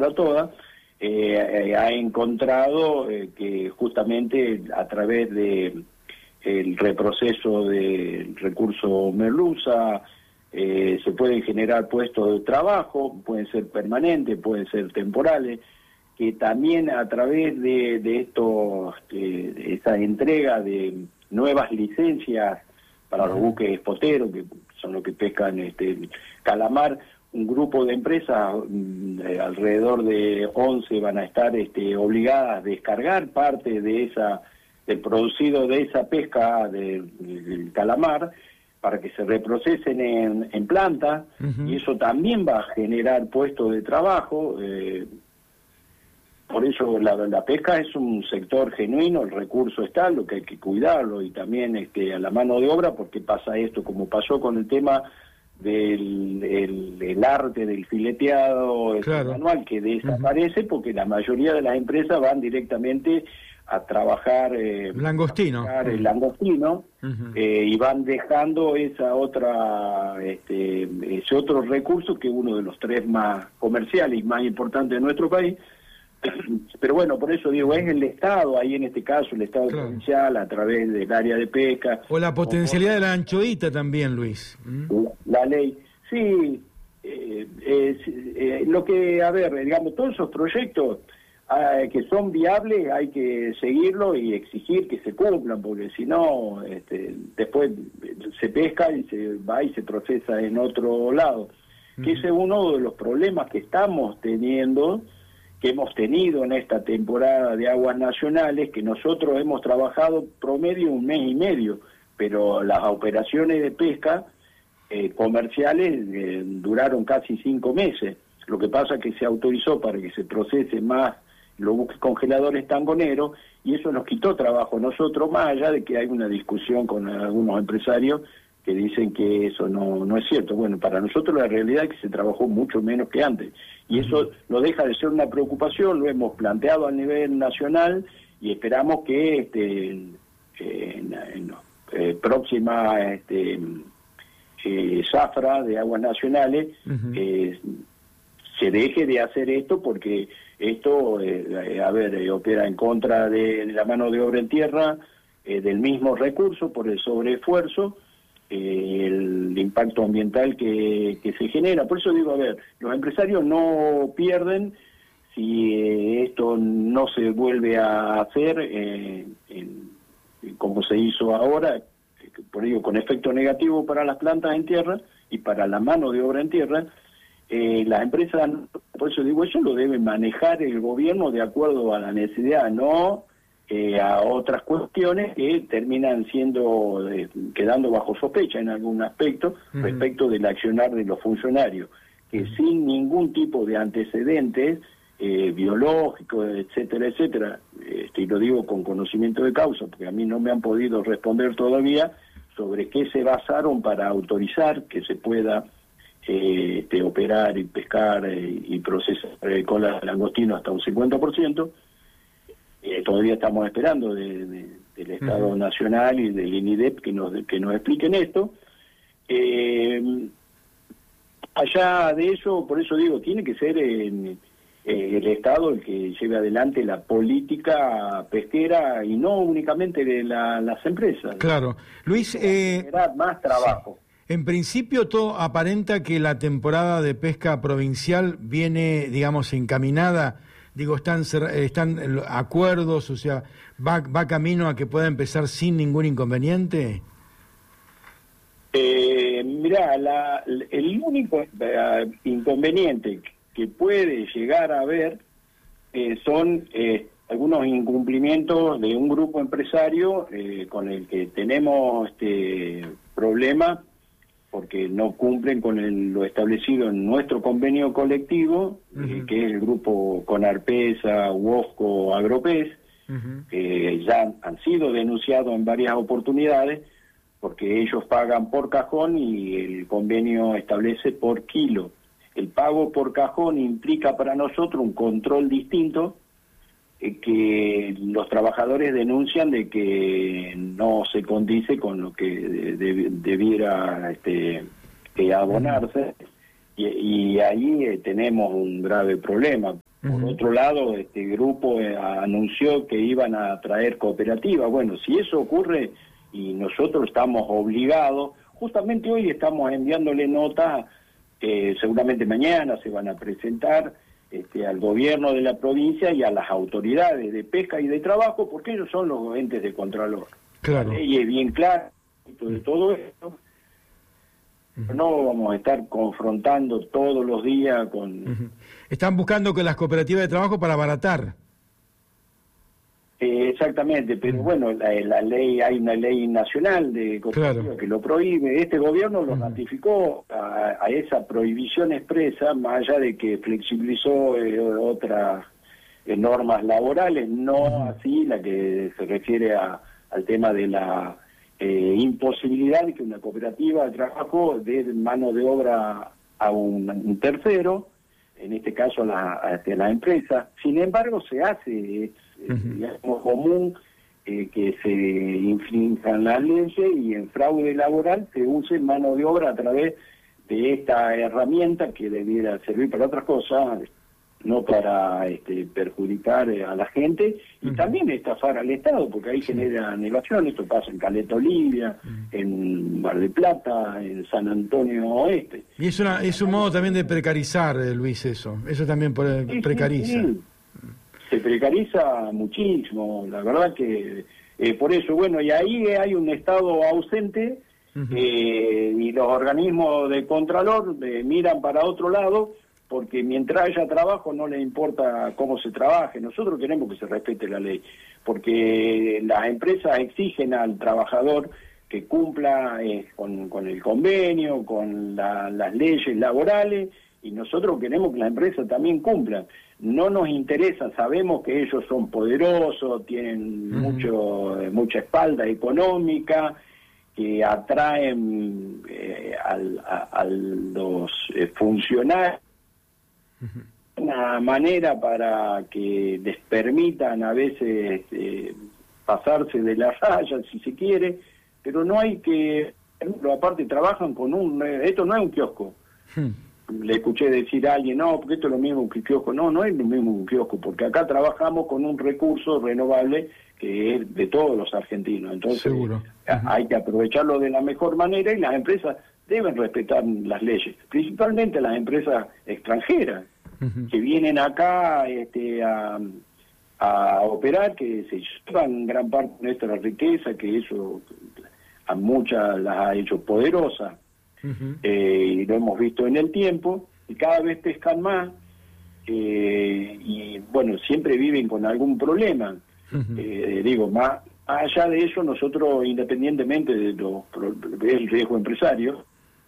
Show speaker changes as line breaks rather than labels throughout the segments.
para todas, ha encontrado que justamente a través de el reproceso del recurso merluza se pueden generar puestos de trabajo, pueden ser permanentes, pueden ser temporales, que también a través de esta entrega de nuevas licencias para los buques espoteros, que son los que pescan calamar, un grupo de empresas, alrededor de 11, van a estar obligadas a descargar parte de del producido de esa pesca del calamar para que se reprocesen en planta, y eso también va a generar puestos de trabajo. Por eso la pesca es un sector genuino, el recurso está, lo que hay que cuidarlo, y también a la mano de obra, porque pasa esto, como pasó con el tema del arte del fileteado,
claro,
manual, que desaparece porque la mayoría de las empresas van directamente a trabajar
langostino,
el langostino, y van dejando ese otro recurso, que es uno de los tres más comerciales y más importantes de nuestro país. Pero bueno, por eso digo, es el Estado, ahí en este caso el Estado provincial, a través del área de pesca.
O la potencialidad de la anchoita también, Luis.
La ley, sí, lo que, a ver, digamos, todos esos proyectos que son viables hay que seguirlo y exigir que se cumplan, porque si no, después se pesca y se va y se procesa en otro lado. Que ese es uno de los problemas que estamos teniendo, que hemos tenido en esta temporada de aguas nacionales, que nosotros hemos trabajado promedio 1 mes y medio, pero las operaciones de pesca comerciales duraron casi 5 meses. Lo que pasa es que se autorizó para que se procese más los buques congeladores tangoneros, y eso nos quitó trabajo a nosotros, más allá de que hay una discusión con algunos empresarios que dicen que eso no es cierto. Bueno, para nosotros la realidad es que se trabajó mucho menos que antes, y eso no deja de ser una preocupación. Lo hemos planteado a nivel nacional y esperamos que próxima zafra de aguas nacionales se deje de hacer esto, porque esto opera en contra de la mano de obra en tierra, del mismo recurso, por el sobreesfuerzo, el impacto ambiental que se genera. Por eso digo, a ver, los empresarios no pierden si esto no se vuelve a hacer como se hizo ahora, por ello con efecto negativo para las plantas en tierra y para la mano de obra en tierra. Las empresas, por eso digo, eso lo debe manejar el gobierno de acuerdo a la necesidad, no a otras cuestiones que terminan quedando bajo sospecha en algún aspecto respecto del accionar de los funcionarios, que sin ningún tipo de antecedentes biológicos, etcétera, etcétera, y lo digo con conocimiento de causa, porque a mí no me han podido responder todavía sobre qué se basaron para autorizar que se pueda operar y pescar y procesar cola de langostino hasta un 50%. Todavía estamos esperando del Estado Nacional y del INIDEP que nos expliquen esto. Allá de eso, por eso digo, tiene que ser el Estado el que lleve adelante la política pesquera y no únicamente de las empresas.
Claro. Luis,
generar más trabajo.
En principio todo aparenta que la temporada de pesca provincial viene, digamos, encaminada. Digo, están acuerdos, o sea, va camino a que pueda empezar sin ningún inconveniente.
Mirá, el único inconveniente que puede llegar a haber son algunos incumplimientos de un grupo empresario con el que tenemos problemas, porque no cumplen con lo establecido en nuestro convenio colectivo, que es el grupo Conarpesa, Huosco, Agropes, que ya han sido denunciados en varias oportunidades, porque ellos pagan por cajón y el convenio establece por kilo. El pago por cajón implica para nosotros un control distinto, que los trabajadores denuncian de que no se condice con lo que debiera abonarse, y ahí tenemos un grave problema. Por otro lado, este grupo anunció que iban a traer cooperativas. Bueno, si eso ocurre y nosotros estamos obligados, justamente hoy estamos enviándole nota, seguramente mañana se van a presentar al gobierno de la provincia y a las autoridades de pesca y de trabajo, porque ellos son los entes de contralor.
Claro.
La ley es bien clara de todo esto. No vamos a estar confrontando todos los días con...
Están buscando con las cooperativas de trabajo para abaratar.
Exactamente, pero bueno, la ley, hay una ley nacional de cooperativas que lo prohíbe. Este gobierno lo ratificó a esa prohibición expresa, más allá de que flexibilizó otras normas laborales, no así la que se refiere al tema de la imposibilidad de que una cooperativa de trabajo dé mano de obra a un tercero, en este caso a la empresa. Sin embargo, se hace, digamos, común que se infrinjan las leyes y en fraude laboral se use mano de obra a través de esta herramienta que debiera servir para otras cosas, no para perjudicar a la gente y también estafar al Estado, porque ahí generan evasión. Esto pasa en Caleta Olivia, en Mar del Plata, en San Antonio Oeste.
Y es un modo también de precarizar, Luis, eso también precariza.
Sí. Se precariza muchísimo, la verdad que por eso, bueno, y ahí hay un Estado ausente y los organismos de contralor miran para otro lado, porque mientras haya trabajo no le importa cómo se trabaje. Nosotros queremos que se respete la ley, porque las empresas exigen al trabajador que cumpla con el convenio, con las leyes laborales, y nosotros queremos que las empresas también cumplan. No nos interesa, sabemos que ellos son poderosos, tienen mucha espalda económica, que atraen a los funcionarios, una manera para que les permitan a veces pasarse de la raya, si se quiere, pero no hay que... Aparte trabajan con esto no es un kiosco. Le escuché decir a alguien, no, porque esto es lo mismo que un kiosco. No es lo mismo que un kiosco, porque acá trabajamos con un recurso renovable que es de todos los argentinos. Entonces hay que aprovecharlo de la mejor manera y las empresas deben respetar las leyes, principalmente las empresas extranjeras que vienen acá a operar, que se llevan gran parte de nuestra riqueza, que eso a muchas las ha hecho poderosas, y lo hemos visto en el tiempo, y cada vez pescan más, y bueno, siempre viven con algún problema. Digo, más allá de eso, nosotros, independientemente del riesgo empresario,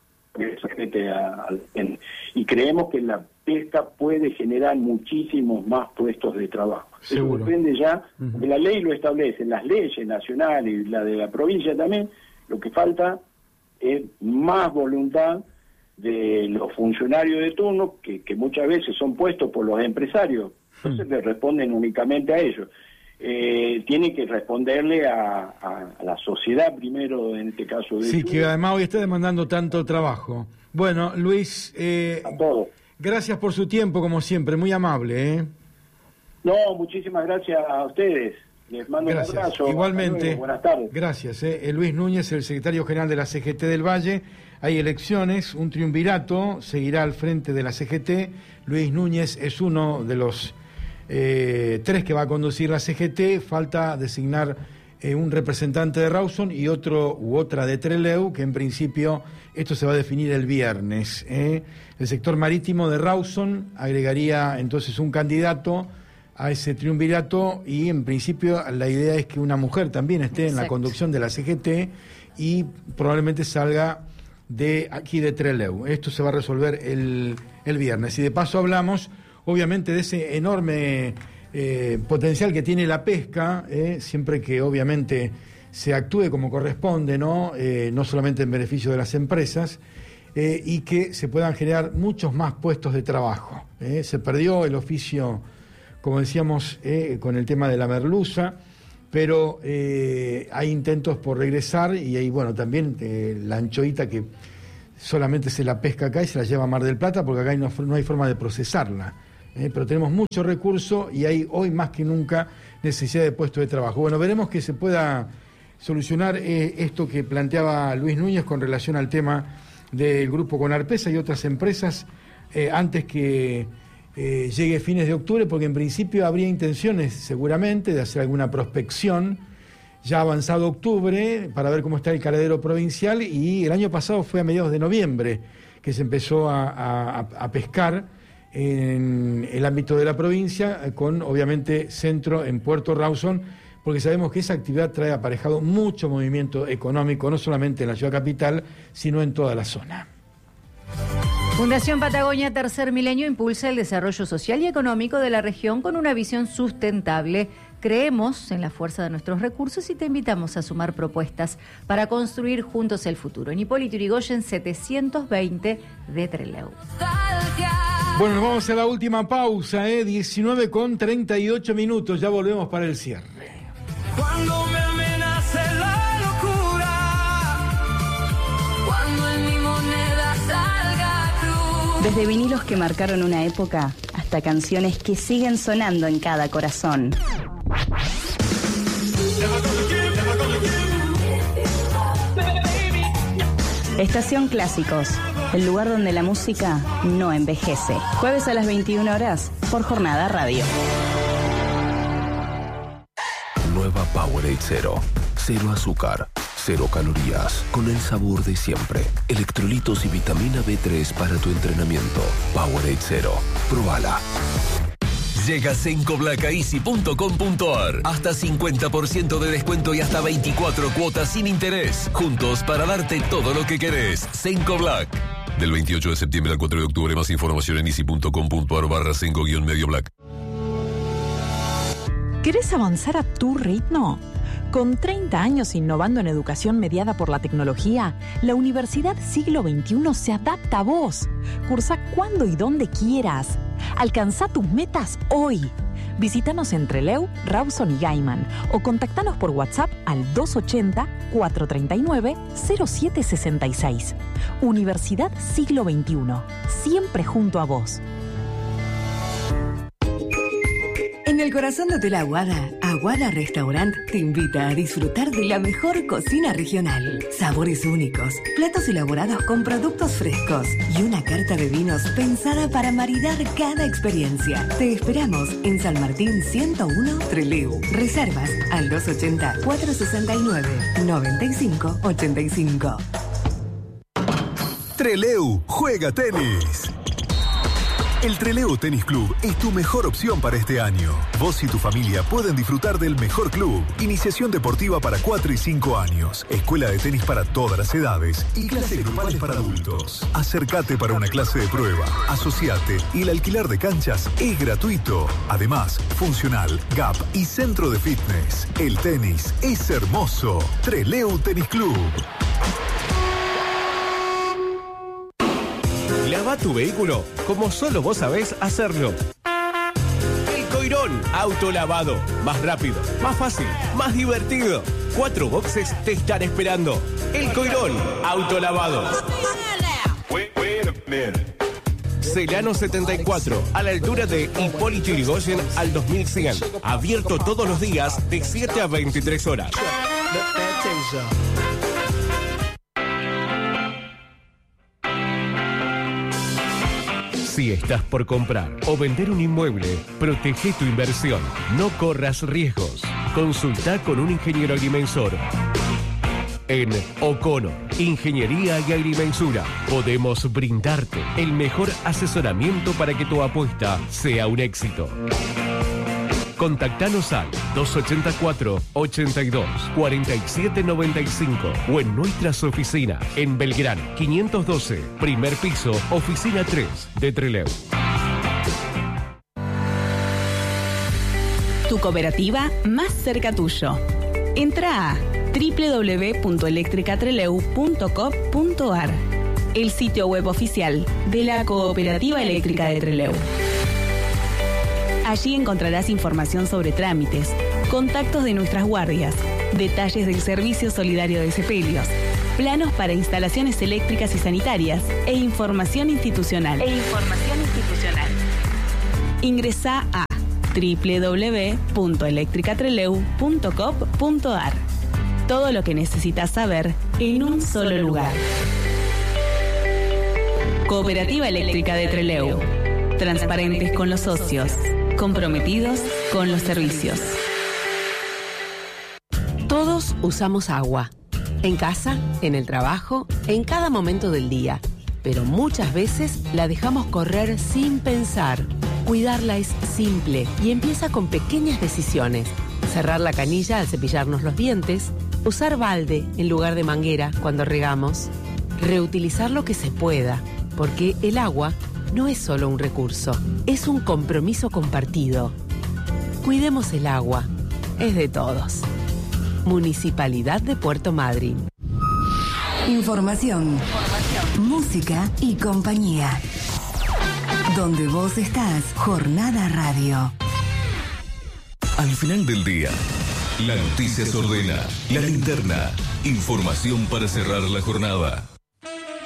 y creemos que la pesca puede generar muchísimos más puestos de trabajo.
Seguro.
Eso depende ya, porque la ley lo establece, las leyes nacionales y la de la provincia también. Lo que falta es más voluntad de los funcionarios de turno, que muchas veces son puestos por los empresarios, entonces le responden únicamente a ellos. Tiene que responderle a la sociedad primero, en este caso.
Sí, que además hoy está demandando tanto trabajo. Bueno, Luis,
a todos.
Gracias por su tiempo, como siempre, muy amable.
No, muchísimas gracias a ustedes. Les mando un abrazo.
Igualmente.
Buenas tardes.
Gracias. Luis Núñez, el secretario general de la CGT del Valle. Hay elecciones, un triunvirato seguirá al frente de la CGT. Luis Núñez es uno de los 3 que va a conducir la CGT. Falta designar un representante de Rawson y otra de Trelew, que en principio esto se va a definir el viernes. El sector marítimo de Rawson agregaría entonces un candidato a ese triunvirato y en principio la idea es que una mujer también esté en la conducción de la CGT y probablemente salga de aquí de Trelew. Esto se va a resolver el viernes. Y de paso hablamos obviamente de ese enorme potencial que tiene la pesca, siempre que obviamente se actúe como corresponde, no solamente en beneficio de las empresas, y que se puedan generar muchos más puestos de trabajo. Se perdió el oficio, como decíamos, con el tema de la merluza, pero hay intentos por regresar y hay, bueno, también la anchoita que solamente se la pesca acá y se la lleva a Mar del Plata, porque acá no hay forma de procesarla. Pero tenemos mucho recurso y hay hoy más que nunca necesidad de puestos de trabajo. Bueno, veremos que se pueda solucionar esto que planteaba Luis Núñez con relación al tema del grupo Conarpesa y otras empresas antes que llegue fines de octubre, porque en principio habría intenciones seguramente de hacer alguna prospección ya avanzado octubre para ver cómo está el caladero provincial, y el año pasado fue a mediados de noviembre que se empezó a pescar en el ámbito de la provincia, con obviamente centro en Puerto Rawson, porque sabemos que esa actividad trae aparejado mucho movimiento económico, no solamente en la ciudad capital, sino en toda la zona.
Fundación Patagonia Tercer Milenio impulsa el desarrollo social y económico de la región con una visión sustentable. Creemos en la fuerza de nuestros recursos y te invitamos a sumar propuestas para construir juntos el futuro. En Hipólito Yrigoyen 720 de Trelew.
Bueno, nos vamos a la última pausa, 19:38, ya volvemos para el cierre.
Cuando me amenace la locura, cuando en mi moneda salga cruz.
Desde vinilos que marcaron una época hasta canciones que siguen sonando en cada corazón. Estación Clásicos, el lugar donde la música no envejece. Jueves a las 21 horas por Jornada Radio.
Nueva Powerade Zero. Cero azúcar, cero calorías, con el sabor de siempre. Electrolitos y vitamina B3 para tu entrenamiento. Powerade Zero. Probala. Llega sencoblacaeasy.com.ar. Hasta 50% de descuento y hasta 24 cuotas sin interés. Juntos para darte todo lo que querés. Senco Black. Del 28 de septiembre al 4 de octubre. Más información en easy.com.ar/senco-medio black.
¿Querés avanzar a tu ritmo? Con 30 años innovando en educación mediada por la tecnología, la Universidad Siglo XXI se adapta a vos. Cursa cuando y donde quieras. Alcanzá tus metas hoy. Visítanos en Trelew, Rawson y Gaiman o contactanos por WhatsApp al 280-439-0766. Universidad Siglo XXI, siempre junto a vos.
En el corazón de Hotel Aguada, Aguada Restaurant te invita a disfrutar de la mejor cocina regional. Sabores únicos, platos elaborados con productos frescos y una carta de vinos pensada para maridar cada experiencia. Te esperamos en San Martín 101 Trelew. Reservas al 280-469-9585.
Trelew juega tenis. El Trelew Tenis Club es tu mejor opción para este año. Vos y tu familia pueden disfrutar del mejor club. Iniciación deportiva para 4 y 5 años. Escuela de tenis para todas las edades. Y clases grupales para adultos. Acércate para una clase de prueba. Asociate y el alquiler de canchas es gratuito. Además, funcional, gap y centro de fitness. El tenis es hermoso. Trelew Tenis Club.
Lava tu vehículo como solo vos sabés hacerlo. El Coirón Autolavado. Más rápido, más fácil, más divertido. 4 boxes te están esperando. El Coirón Autolavado. Celano 74, a la altura de Hipólito Yrigoyen al 2100. Abierto todos los días de 7 a 23 horas. Si estás por comprar o vender un inmueble, protege tu inversión. No corras riesgos. Consulta con un ingeniero agrimensor. En O'Connor, Ingeniería y Agrimensura, podemos brindarte el mejor asesoramiento para que tu apuesta sea un éxito. Contactanos al 284-82-4795 o en nuestras oficinas en Belgrano 512, primer piso, oficina 3 de Trelew.
Tu cooperativa más cerca tuyo. Entra a www.electricatrelew.com.ar, el sitio web oficial de la Cooperativa Eléctrica de Trelew. Allí encontrarás información sobre trámites, contactos de nuestras guardias, detalles del servicio solidario de sepelios, planos para instalaciones eléctricas y sanitarias e información institucional. Ingresá a www.electricatreleu.coop.ar. Todo lo que necesitas saber en un solo lugar. Cooperativa Eléctrica de Trelew. Transparentes con los socios, comprometidos con los servicios.
Todos usamos agua. En casa, en el trabajo, en cada momento del día. Pero muchas veces la dejamos correr sin pensar. Cuidarla es simple y empieza con pequeñas decisiones. Cerrar la canilla al cepillarnos los dientes. Usar balde en lugar de manguera cuando regamos. Reutilizar lo que se pueda. Porque el agua no es solo un recurso, es un compromiso compartido. Cuidemos el agua, es de todos. Municipalidad de Puerto Madryn.
Información, música y compañía. Donde vos estás, Jornada Radio.
Al final del día, la noticia se ordena, la linterna, información para cerrar la jornada.